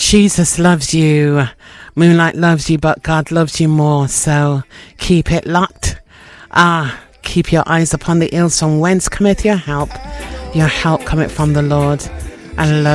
Jesus loves you. Moonlight loves you, but God loves you more. So keep it locked. Keep your eyes upon the hills from whence cometh your help. Your help cometh from the Lord. I love